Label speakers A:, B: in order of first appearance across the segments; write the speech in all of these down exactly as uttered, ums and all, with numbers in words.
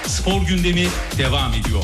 A: Spor gündemi devam ediyor.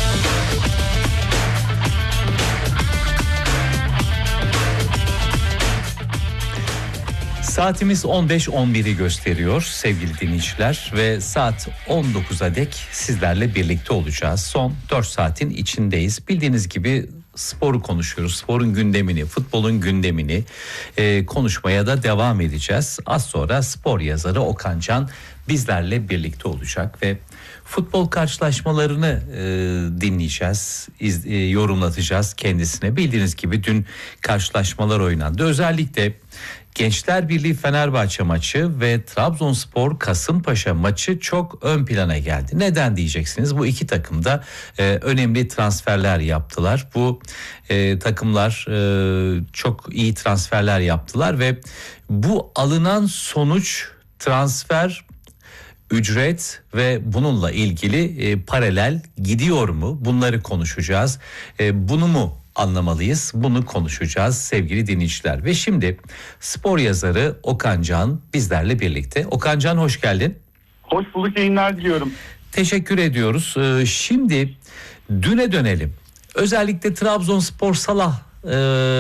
B: Saatimiz on beş on biri gösteriyor sevgili dinleyiciler ve saat on dokuza dek sizlerle birlikte olacağız. Son dört saatin içindeyiz. Bildiğiniz gibi sporu konuşuyoruz. Sporun gündemini, futbolun gündemini e, konuşmaya da devam edeceğiz. Az sonra spor yazarı Okan Can bizlerle birlikte olacak ve futbol karşılaşmalarını e, dinleyeceğiz, iz, e, yorumlatacağız kendisine. Bildiğiniz gibi dün karşılaşmalar oynandı. Özellikle Gençler Birliği Fenerbahçe maçı ve Trabzonspor Kasımpaşa maçı çok ön plana geldi. Neden diyeceksiniz? Bu iki takım da e, önemli transferler yaptılar. Bu e, takımlar e, çok iyi transferler yaptılar ve bu alınan sonuç, transfer, ücret ve bununla ilgili e, paralel gidiyor mu? Bunları konuşacağız. E, bunu mu anlamalıyız? Bunu konuşacağız sevgili dinleyiciler. Ve şimdi spor yazarı Okan Can bizlerle birlikte. Okan Can, hoş geldin.
C: Hoş bulduk, yayınlar diliyorum.
B: Teşekkür ediyoruz. Ee, şimdi düne dönelim. Özellikle Trabzonspor Salah e,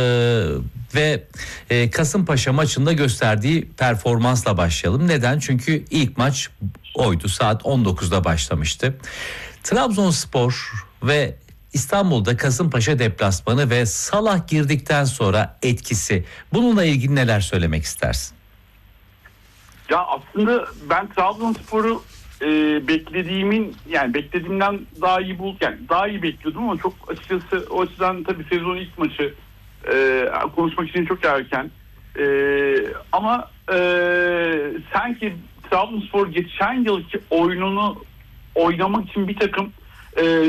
B: ve e, Kasımpaşa maçında gösterdiği performansla başlayalım. Neden? Çünkü ilk maç oydu. Saat on dokuzda başlamıştı. Trabzonspor ve İstanbul'da Kasımpaşa deplasmanı ve Salah girdikten sonra etkisi. Bununla ilgili neler söylemek istersin?
C: Ya aslında ben Trabzonspor'u e, beklediğimin yani beklediğimden daha iyi bul yani daha iyi bekliyordum ama çok açıkçası o açıdan tabii sezonun ilk maçı e, konuşmak için çok erken. E, ama e, sanki Trabzonspor geçen yılki oyununu oynamak için bir takım e,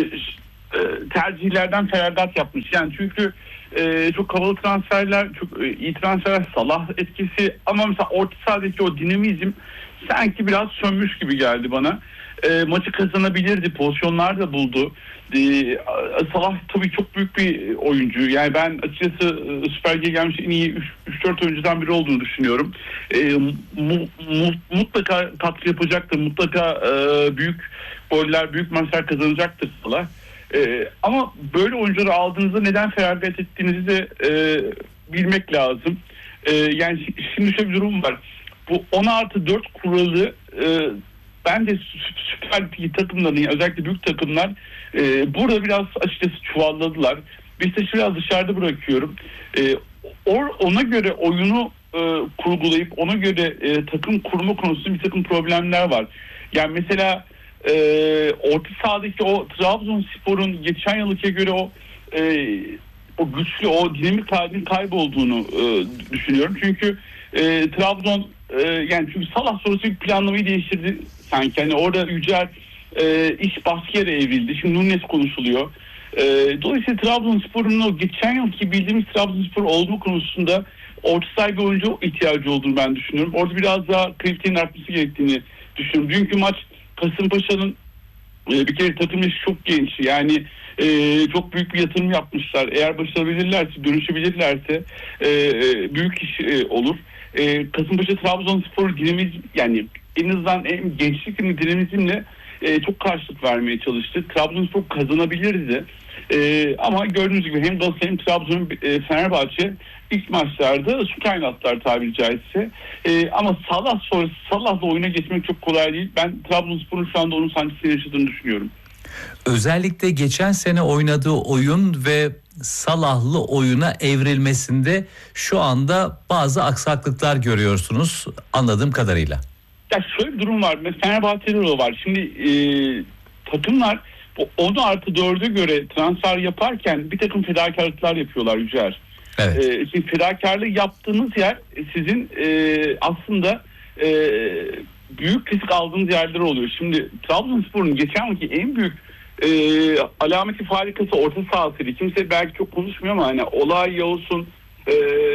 C: tercihlerden feragat yapmış. Yani çünkü e, çok havalı transferler, çok e, iyi transferler, Salah etkisi ama mesela orta sahadaki o dinamizm sanki biraz sönmüş gibi geldi bana. E, maçı kazanabilirdi, pozisyonlar da buldu. E, Salah tabii çok büyük bir oyuncu. Yani ben açıkçası e, Süper Lig'e gelmiş en iyi üç dört oyuncudan biri olduğunu düşünüyorum. E, mu, mu, mutlaka katkı yapacaktır. Mutlaka e, büyük goller, büyük maçlar kazanacaktır Salah. Ee, ama böyle oyuncuları aldığınızda neden feragat ettiğinizi de e, bilmek lazım. E, yani şimdi şöyle bir durum var. Bu on artı dört kuralı e, bence Süper Lig takımların, yani özellikle büyük takımlar e, burada biraz açıkçası çuvalladılar. Beşiktaş'ı biraz dışarıda bırakıyorum. E, or, ona göre oyunu e, kurgulayıp ona göre e, takım kurma konusunda bir takım problemler var. Yani mesela Ee, orta sahadaki o Trabzonspor'un geçen yılıka göre o e, o güçlü, o dinamik halinin kaybolduğunu e, düşünüyorum. Çünkü e, Trabzon e, yani çünkü Salah sonrası bir planlamayı değiştirdi sanki. Hani orada Yücel e, iş baskıya evrildi. Şimdi Nunes konuşuluyor. E, dolayısıyla Trabzonspor'un o geçen yılki bildiğimiz Trabzonspor olduğu konusunda orta saha bir oyuncu ihtiyacı olduğunu ben düşünüyorum. Orada biraz daha kalitenin artması gerektiğini düşünüyorum. Dünkü maç Kasımpaşa'nın e, bir kere takım işi çok genç. Yani e, çok büyük bir yatırım yapmışlar. Eğer başarabilirlerse, dönüşebilirlerse e, büyük iş e, olur. E, Kasımpaşa Trabzonspor dinamizm, yani en azından en gençlik dinamizmle e, çok karşılık vermeye çalıştı. Trabzonspor kazanabilirdi. E, ama gördüğünüz gibi hem Galatasaray hem Trabzon, e, Fenerbahçe ilk maçlarda su kaynattılar tabiri caizse. E, ama Salah sonrası Salah'la oyuna geçmek çok kolay değil. Ben Trabzonspor'un şu anda onun sancısını yaşadığını düşünüyorum.
B: Özellikle geçen sene oynadığı oyun ve Salah'lı oyuna evrilmesinde şu anda bazı aksaklıklar görüyorsunuz anladığım kadarıyla.
C: Ya şöyle bir durum var. Fenerbahçe'de de var. Şimdi e, takımlar on artı dörde göre transfer yaparken bir takım fedakarlıklar yapıyorlar Yücel.
B: Evet.
C: Ee, şimdi fedakarlığı yaptığınız yer sizin e, aslında e, büyük risk aldığınız yerler oluyor. Şimdi Trabzonspor'un geçen yılki en büyük e, alameti farikası orta sahasıydı. Kimse belki çok konuşmuyor ama hani Olay olsun, e,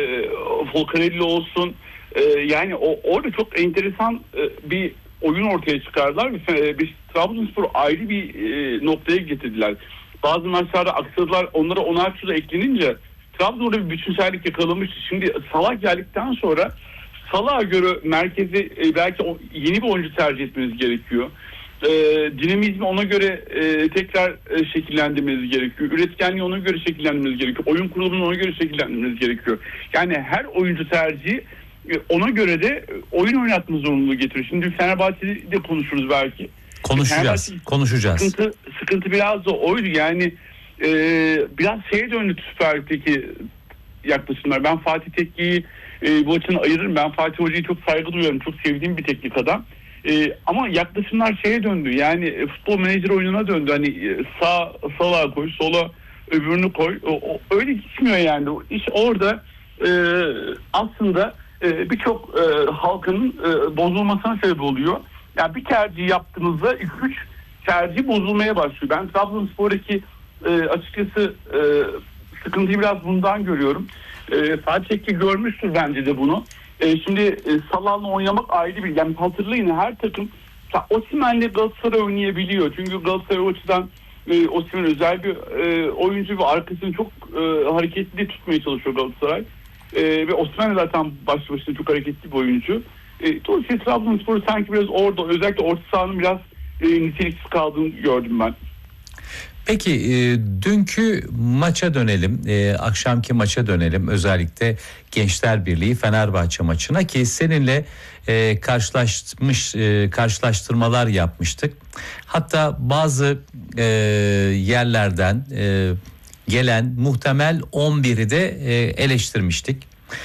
C: Volcarelli olsun, e, yani o orada çok enteresan e, bir oyun ortaya çıkardılar ve bir Trabzonspor ayrı bir e, noktaya getirdiler. Bazı maçlarda aksadılar, onlara onar da eklenince Trabzon'da bir bütünsellik yakalamıştı. Şimdi Salah geldikten sonra Salah'a göre merkezi e, belki o, yeni bir oyuncu tercih etmeniz gerekiyor. e, dinamizmi ona göre e, tekrar e, şekillendirmeniz gerekiyor. Üretkenliği ona göre şekillendirmeniz gerekiyor. Oyun kurulumunu ona göre şekillendirmeniz gerekiyor. Yani her oyuncu tercihi e, ona göre de oyun oynatma zorunluluğu getiriyor. Şimdi Fenerbahçe'de konuşuruz belki.
B: Konuşacağız. Konuşacağız.
C: Sıkıntı, sıkıntı biraz da oydu. Yani e, biraz şeye döndü Süper Lig'deki yaklaşımlar. Ben Fatih Tekke'yi e, bu açıdan ayırırım. Ben Fatih Hoca'yı çok saygı duyuyorum. Çok sevdiğim bir teknik adam. E, ama yaklaşımlar şeye döndü. Yani e, futbol menajer oyununa döndü. Hani e, sağ sağa koy, sola öbürünü koy. O, o, öyle gitmiyor yani. İş orada e, aslında e, birçok e, halkın e, bozulmasına sebep oluyor. Yani bir tercih yaptığınızda iki üç tercih bozulmaya başlıyor. Ben Trabzonspor'daki e, açıkçası e, sıkıntıyı biraz bundan görüyorum. E, Fatih Tekke görmüştür bence de bunu. E, şimdi e, Salah'la oynamak ayrı bir. Yani hatırlayın, her takım Osimhen'le Galatasaray oynayabiliyor. Çünkü Galatasaray o açıdan e, Osimhen özel bir e, oyuncu ve arkasını çok e, hareketli tutmaya çalışıyor Galatasaray. E, ve Osimhen zaten başlı başına çok hareketli bir oyuncu. E, dolayısıyla Trabzonspor'u sanki biraz orada, özellikle orta sahanın biraz e, niteliksiz kaldığını gördüm ben.
B: Peki e, dünkü maça dönelim, e, akşamki maça dönelim, özellikle Gençler Birliği Fenerbahçe maçına ki seninle e, karşılaşmış e, karşılaştırmalar yapmıştık. Hatta bazı e, yerlerden e, gelen muhtemel on biri de e, eleştirmiştik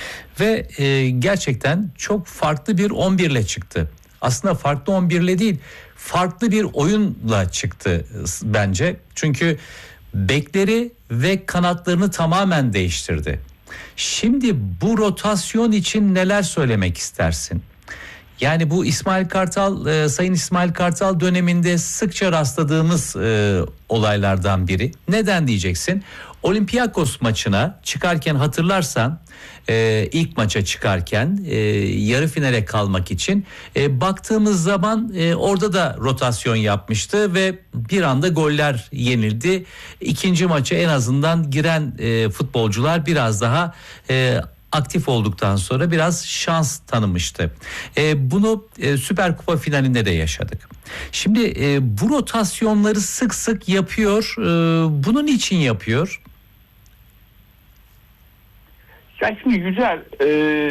B: ve e, gerçekten çok farklı bir on bir ile çıktı. Aslında farklı on bir ile değil, farklı bir oyunla çıktı bence. Çünkü bekleri ve kanatlarını tamamen değiştirdi. Şimdi bu rotasyon için neler söylemek istersin? Yani bu İsmail Kartal, e, Sayın İsmail Kartal döneminde sıkça rastladığımız e, olaylardan biri. Neden diyeceksin? Olympiakos maçına çıkarken hatırlarsan e, ilk maça çıkarken e, yarı finale kalmak için e, baktığımız zaman e, orada da rotasyon yapmıştı ve bir anda goller yenildi. İkinci maça en azından giren e, futbolcular biraz daha e, aktif olduktan sonra biraz şans tanımıştı. E, bunu e, Süper Kupa finalinde de yaşadık. Şimdi e, bu rotasyonları sık sık yapıyor. E, bunun için yapıyor.
C: Ya şimdi güzel. E,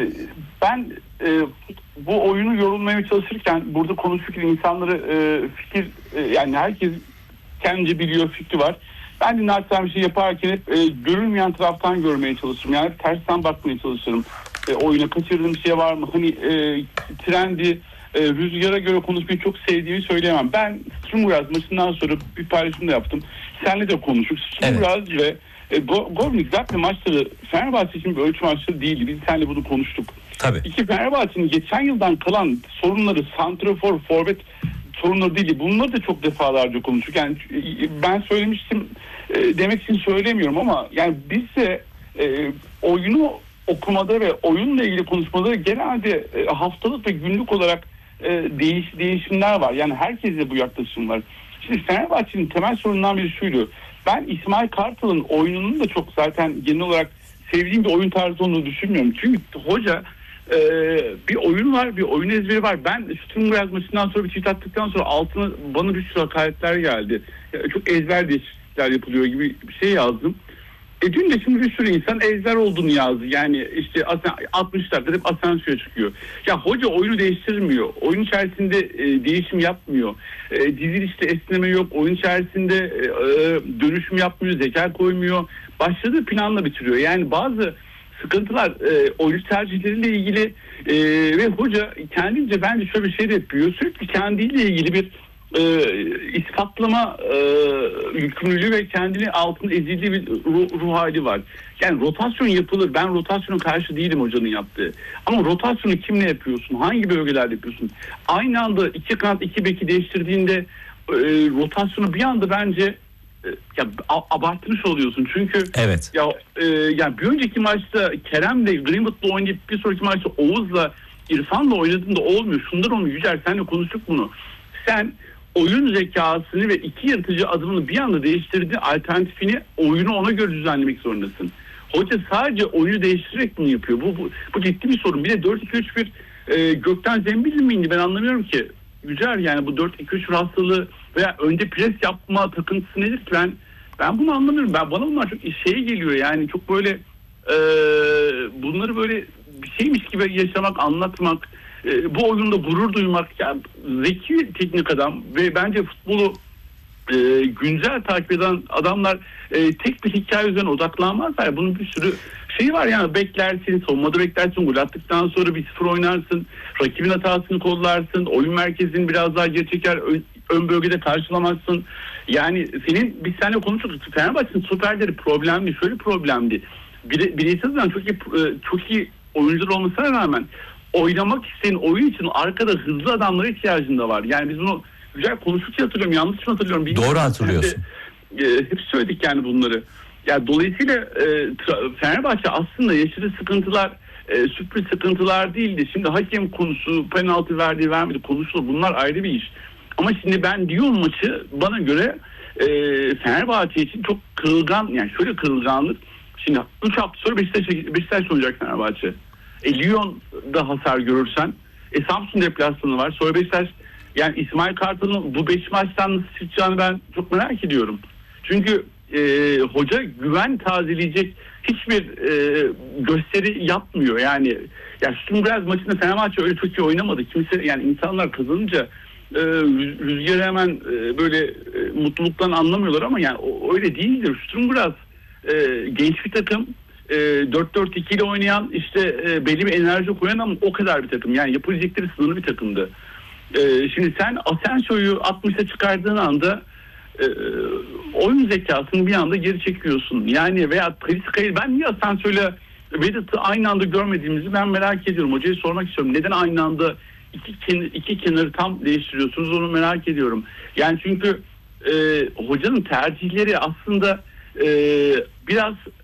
C: ben e, bu oyunu yorulmaya çalışırken, burada konuşurken insanları e, fikir e, yani herkes kendince biliyor, fikri var. Ben de naçizane bir şey yaparken hep e, görülmeyen taraftan görmeye çalışırım. Yani tersten bakmaya çalışırım. E, oyuna kaçırdığım bir şey var mı? Hani e, trendi, e, rüzgara göre konuşmayı çok sevdiğimi söyleyemem. Ben Strumgraz maçından sonra bir paylaşım da yaptım. Seninle de konuştuk. Strumgraz evet. ve e, Gornik zaten maçları Fenerbahçe için bir ölçü maçları değildi. Biz seninle bunu konuştuk.
B: Tabii.
C: İki Fenerbahçe'nin geçen yıldan kalan sorunları, santrafor, forvet sorunları değil. Bunları da çok defalarca konuştuk. Yani ben söylemiştim e, demek için söylemiyorum ama yani biz de e, oyunu okumada ve oyunla ilgili konuşmada genelde e, haftalık ve günlük olarak e, değiş, değişimler var. Yani herkeste bu yaklaşım var. Şimdi Fenerbahçe'nin temel sorunundan biri şuydu. Ben İsmail Kartal'ın oyununun da çok zaten genel olarak sevdiğim bir oyun tarzı olduğunu düşünmüyorum. Çünkü hoca Ee, bir oyun var, bir oyun ezberi var. Ben Strumgraz maçından sonra bir tweet attıktan sonra altına bana bir sürü hakaretler geldi. Yani çok ezber değişiklikler yapılıyor gibi bir şey yazdım. E dün de şimdi bir sürü insan ezber olduğunu yazdı. Yani işte altmışlarda hep Asensio'ya çıkıyor. Ya hoca oyunu değiştirmiyor. Oyun içerisinde e, değişim yapmıyor. E, dizilişte esneme yok. Oyun içerisinde e, dönüşüm yapmıyor. Zeka koymuyor. Başladığı planla bitiriyor. Yani bazı sıkıntılar e, oyuncu tercihleriyle ilgili e, ve hoca kendince bence şöyle bir şey de yapıyor. Sürekli kendiyle ilgili bir e, ispatlama e, yükümlülüğü ve kendini altında ezildiği bir ruh, ruh hali var. Yani rotasyon yapılır. Ben rotasyona karşı değilim hocanın yaptığı. Ama rotasyonu kimle yapıyorsun? Hangi bölgelerde yapıyorsun? Aynı anda iki kanat iki beki değiştirdiğinde e, rotasyonu bir anda bence ya abartmış oluyorsun çünkü
B: evet.
C: ya e, yani bir önceki maçta Kerem'le Greenwood'la oynayıp bir sonraki maçta Oğuz'la İrfan'la oynadığında olmuyor. Şundan olmuyor. Yücel senle konuştuk bunu. Sen oyun zekasını ve iki yaratıcı adımını bir anda değiştirdiğin alternatifini oyunu ona göre düzenlemek zorundasın. Hoca sadece oyunu değiştirerek bunu yapıyor. Bu, bu, bu ciddi bir sorun. Bir de dört iki üç bir e, gökten zembil mi indi ben anlamıyorum ki. Yücer yani bu dört iki üç hastalığı veya önde pres yapma takıntısı nedir ki? Ben ben bunu anlamıyorum. Ben bana bunlar çok şeye geliyor yani çok böyle e, bunları böyle bir şeymiş gibi yaşamak, anlatmak, e, bu oyunda gurur duymak. Yani zeki teknik adam ve bence futbolu e, güncel takip eden adamlar e, tek bir hikaye üzerine odaklanmazlar. Bunun bir sürü şey var yani, beklersin, savunmada beklersin, gol attıktan sonra bir sıfır oynarsın, rakibin hatasını kollarsın, oyun merkezini biraz daha geri çeker, ön, ön bölgede karşılamazsın. Yani senin biz seninle konuştuk, Fenerbahçe'nin stoperleri problemli, şöyle problemli. Bire, bireysel olarak çok iyi, çok iyi oyuncular olmasına rağmen oynamak isteyen oyun için arkada hızlı adamlara ihtiyacın da var. Yani biz bunu güzel konuştuk ya, hatırlıyorum, yanlış mı hatırlıyorum?
B: Bilmiyorum. Doğru hatırlıyorsun.
C: De, e, hep söyledik yani bunları. Yani dolayısıyla e, tra- Fenerbahçe aslında yaşadığı sıkıntılar e, sürpriz sıkıntılar değildi. Şimdi hakem konusu, penaltı verdiği vermedi konuşulur. Bunlar ayrı bir iş. Ama şimdi ben Lyon maçı bana göre e, Fenerbahçe için çok kırılgan, yani şöyle kırılganlık. Şimdi üç hafta sonra Beşiktaş, Beşiktaş oynayacak Fenerbahçe. E, Lyon'da hasar görürsen e, Samsun deplasmanı var. Sonra Beşiktaş, yani İsmail Kartal'ın bu beş maçtan nasıl çıkacağını ben çok merak ediyorum. Çünkü e, hoca güven tazeleyecek hiçbir e, gösteri yapmıyor. Yani ya Sturmgraz maçında Fenerbahçe öyle çok iyi oynamadı. Kimse, yani insanlar kazanınca e, rüzgarı hemen e, böyle e, mutluluktan anlamıyorlar ama yani o, öyle değildir. Sturmgraz e, genç bir takım. E, dört dört iki ile oynayan, işte e, belli bir enerji koyan ama o kadar bir takım. Yani yapabilecekleri sınırlı bir takımdı. E, şimdi sen Asensio'yu altmışa çıkardığın anda e, oyun zekasını bir anda geri çekiyorsun. Yani veya Talisca'yı, ben niye Asensio'yla Vedat'ı aynı anda görmediğimizi ben merak ediyorum. Hocaya sormak istiyorum. Neden aynı anda iki, kenar, iki kenarı tam değiştiriyorsunuz, onu merak ediyorum. Yani çünkü e, hocanın tercihleri aslında e, biraz